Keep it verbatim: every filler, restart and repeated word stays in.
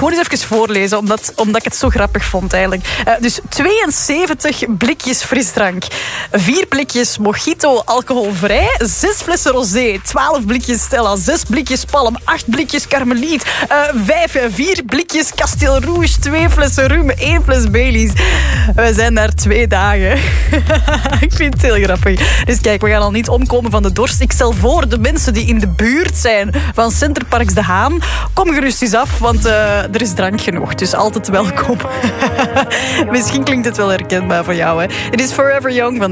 gewoon eens even voorlezen, omdat, omdat ik het zo grappig vond eigenlijk. Uh, dus tweeënzeventig blikjes frisdrank, vier blikjes mojito alcoholvrij, zes flessen rosé, twaalf blikjes Stella, zes blikjes Palm, acht blikjes Karmeliet, uh, vijf, vier blikjes Castel Rouge, twee flessen rum, één fles Baileys. We zijn daar twee dagen. Ik vind het heel grappig. Dus kijk, we gaan al niet omkomen van de dorst. Ik stel voor, de mensen die in de buurt zijn van Centerparks De Haan, kom gerust eens af, want uh, er is drank genoeg. Dus altijd welkom. Misschien klinkt het wel herkenbaar voor jou, hè. Het is Forever Young van